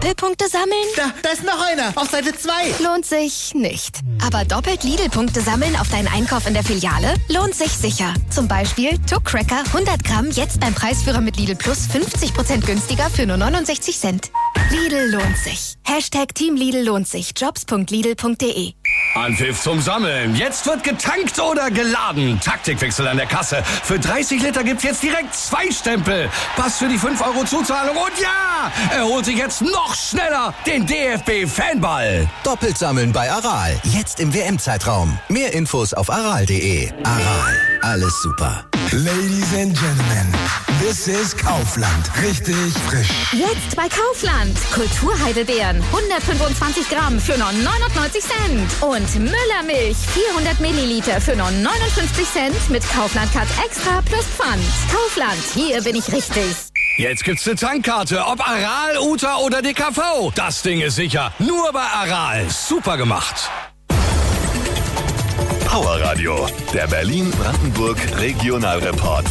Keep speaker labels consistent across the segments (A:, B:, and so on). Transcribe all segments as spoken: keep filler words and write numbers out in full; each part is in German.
A: Doppelpunkte sammeln?
B: Da, da ist noch einer. Auf Seite zwei.
A: Lohnt sich nicht. Aber doppelt Lidl-Punkte sammeln auf deinen Einkauf in der Filiale lohnt sich sicher. Zum Beispiel Tuck Cracker hundert Gramm jetzt beim Preisführer mit Lidl Plus fünfzig Prozent günstiger für nur neunundsechzig Cent. Lidl lohnt sich. Hashtag Team Lidl lohnt sich. Jobs punkt lidl punkt de.
C: Anpfiff zum Sammeln. Jetzt wird getankt oder geladen. Taktikwechsel an der Kasse. Für dreißig Liter gibt's jetzt direkt zwei Stempel. Pass für die fünf Euro Zuzahlung. Und ja, er holt sich jetzt noch schneller den D F B-Fanball.
D: Doppelt sammeln bei Aral. Jetzt im W M-Zeitraum. Mehr Infos auf aral punkt de. Aral. Alles super.
E: Ladies and Gentlemen, this is Kaufland. Richtig frisch.
F: Jetzt bei Kaufland. Kulturheidelbeeren hundertfünfundzwanzig Gramm für nur neunundneunzig Cent. Und Müllermilch vierhundert Milliliter für nur neunundfünfzig Cent mit Kaufland Cut Extra plus Pfand. Kaufland, hier bin ich richtig.
C: Jetzt gibt's eine Tankkarte, ob Aral, Uta oder D K V. Das Ding ist sicher. Nur bei Aral. Super gemacht.
G: Power Radio, der Berlin-Brandenburg Regionalreport.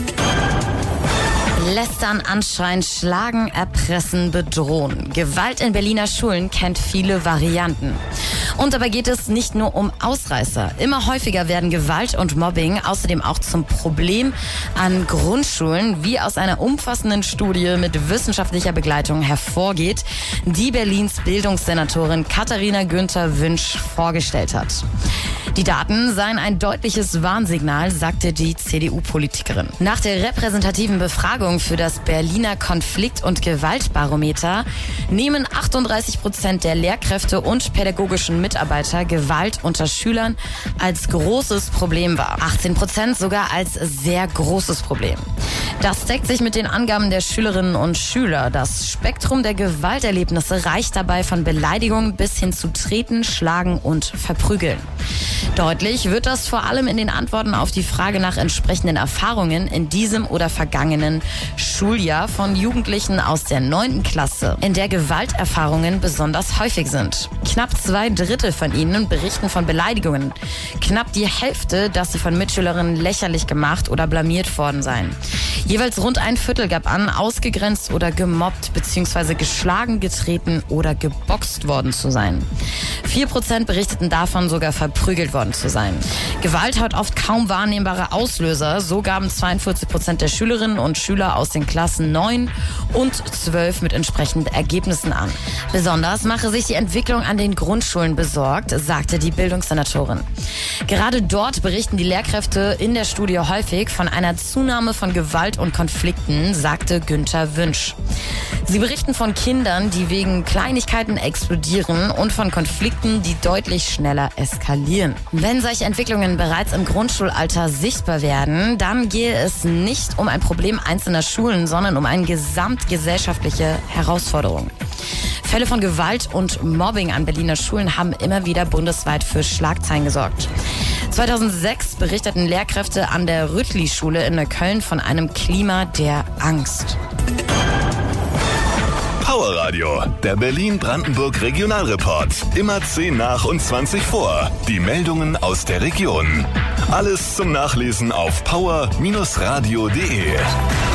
H: Lästern, anschreien, schlagen, erpressen, bedrohen. Gewalt in Berliner Schulen kennt viele Varianten. Und dabei geht es nicht nur um Ausreißer. Immer häufiger werden Gewalt und Mobbing außerdem auch zum Problem an Grundschulen, wie aus einer umfassenden Studie mit wissenschaftlicher Begleitung hervorgeht, die Berlins Bildungssenatorin Katharina Günther-Wünsch vorgestellt hat. Die Daten seien ein deutliches Warnsignal, sagte die C D U-Politikerin. Nach der repräsentativen Befragung für das Berliner Konflikt- und Gewaltbarometer nehmen achtunddreißig Prozent der Lehrkräfte und pädagogischen Mitarbeiter Gewalt unter Schülern als großes Problem wahr. achtzehn Prozent sogar als sehr großes Problem. Das deckt sich mit den Angaben der Schülerinnen und Schüler. Das Spektrum der Gewalterlebnisse reicht dabei von Beleidigung bis hin zu Treten, Schlagen und Verprügeln. Deutlich wird das vor allem in den Antworten auf die Frage nach entsprechenden Erfahrungen in diesem oder vergangenen Schuljahr von Jugendlichen aus der neunten Klasse, in der Gewalterfahrungen besonders häufig sind. Knapp zwei Drittel von ihnen berichten von Beleidigungen. Knapp die Hälfte, dass sie von Mitschülerinnen lächerlich gemacht oder blamiert worden seien. Jeweils rund ein Viertel gab an, ausgegrenzt oder gemobbt bzw. geschlagen, getreten oder geboxt worden zu sein. Vier Prozent berichteten davon, sogar verprügelt worden zu sein. Gewalt hat oft kaum wahrnehmbare Auslöser. So gaben zweiundvierzig Prozent der Schülerinnen und Schüler aus den Klassen neun und zwölf mit entsprechenden Ergebnissen an. Besonders mache sich die Entwicklung an den Grundschulen besorgt, sagte die Bildungssenatorin. Gerade dort berichten die Lehrkräfte in der Studie häufig von einer Zunahme von Gewalt und Konflikten, sagte Günther-Wünsch. Sie berichten von Kindern, die wegen Kleinigkeiten explodieren und von Konflikten, die deutlich schneller eskalieren. Wenn solche Entwicklungen bereits im Grundschulalter sichtbar werden, dann gehe es nicht um ein Problem einzelner Schulen, sondern um eine gesamtgesellschaftliche Herausforderung. Fälle von Gewalt und Mobbing an Berliner Schulen haben immer wieder bundesweit für Schlagzeilen gesorgt. zweitausendsechs berichteten Lehrkräfte an der Rüttli-Schule in Neukölln von einem Klima der Angst.
G: Power Radio, der Berlin-Brandenburg Regionalreport. Immer zehn nach und zwanzig vor. Die Meldungen aus der Region. Alles zum Nachlesen auf power Bindestrich radio punkt de.